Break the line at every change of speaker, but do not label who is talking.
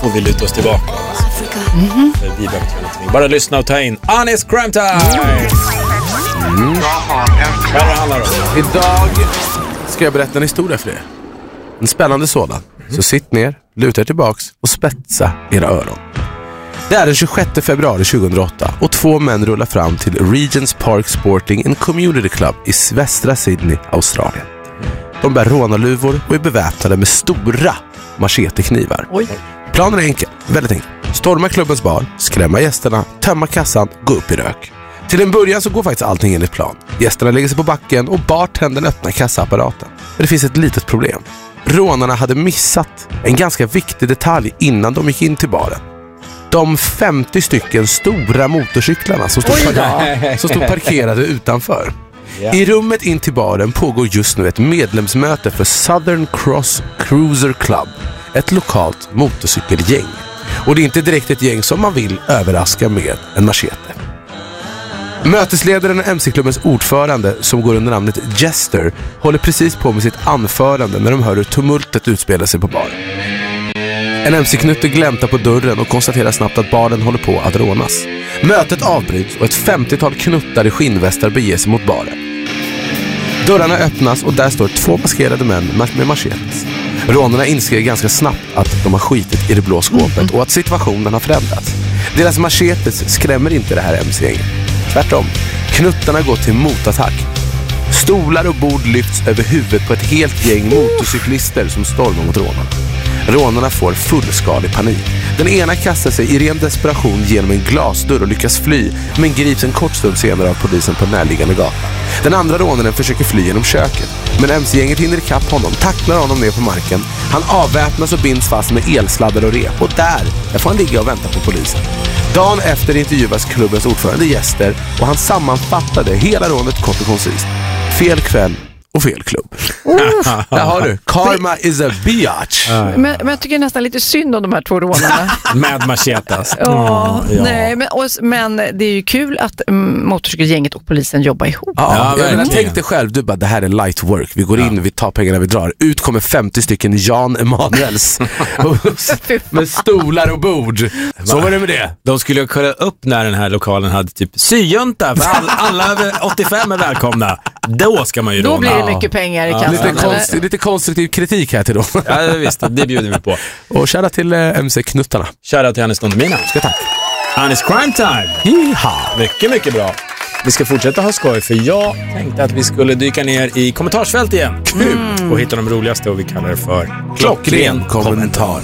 får vi luta oss tillbaka. Vi behöver inte göra någonting. Bara lyssna och ta in Anis Crime Time. Vad det handlar om?
Idag ska jag berätta en historia för er. En spännande sådan. Så sitt ner, luta er tillbaks och spetsa era öron. Det är den 26 februari 2008 och 2 män rullar fram till Regents Park Sporting and Community Club i västra Sydney, Australien. De bär rånarluvor och är beväpnade med stora macheteknivar. Planen är enkel, väldigt enkel. Storma klubbens bar, skrämma gästerna, tömma kassan, gå upp i rök. Till en början så går faktiskt allting enligt plan. Gästerna lägger sig på backen och bartendern öppnar kassaapparaten. Men det finns ett litet problem. Rånarna hade missat en ganska viktig detalj innan de gick in till baren. De 50 stycken stora motorcyklarna som stod parkerade utanför. Yeah. I rummet in till baren pågår just nu ett medlemsmöte för Southern Cross Cruiser Club, ett lokalt motorcykelgäng. Och det är inte direkt ett gäng som man vill överraska med en machete. Mötesledaren och MC-klubbens ordförande, som går under namnet Jester, håller precis på med sitt anförande när de hör hur tumultet utspelar sig på baren. En MC-knutte gläntar på dörren och konstaterar snabbt att baren håller på att rånas. Mötet avbryts och ett 50-tal knuttar i skinnvästar beger sig mot baren. Dörrarna öppnas och där står 2 maskerade män med machetes. Rånarna inser ganska snabbt att de har skitit i det blå skåpet och att situationen har förändrats. Deras machetes skrämmer inte det här MC-gänget. Tvärtom, knuttarna går till motattack. Stolar och bord lyfts över huvudet på ett helt gäng motorcyklister som stormar mot rånarna. Rånarna får fullskalig panik. Den ena kastar sig i ren desperation genom en glasdörr och lyckas fly, men grips en kort stund senare av polisen på närliggande gata. Den andra rånaren försöker fly genom köket, men MC-gänget hinner ikapp honom, tacklar honom ner på marken. Han avväpnas och binds fast med elsladdar och rep, och där får han ligga och vänta på polisen. Dagen efter intervjuas klubbens ordförande Jester och han sammanfattade hela rånet kort och koncist. Fel kväll och fel klubb. Där har du. Karma is a biatch.
Men jag tycker nästan lite synd om de här 2 rånarna.
Med machetas.
Nej, men det är ju kul att motorcykelgänget och polisen jobbar ihop.
Jag tänkte själv, du bara, det här är light work. Vi går in, vi tar pengarna, vi drar. Ut kommer 50 stycken Jan Emanuels med stolar och bord. Så var det med det.
De skulle kolla upp när den här lokalen hade typ syjunta, för alla över 85 är välkomna. Då ska man ju
då blir det mycket pengar i kassan.
Lite konstruktiv kritik här till då.
Ja, visst, det bjuder vi på.
Och kära till MC-knuttarna.
Kära till Anis Don Demina.
Ska tack.
Anis Crime Time.
Yeehaw.
Mycket, mycket bra. Vi ska fortsätta ha skoj, för jag tänkte att vi skulle dyka ner i kommentarsfält igen. Och hitta de roligaste, och vi kallar det för
klockren kommentar.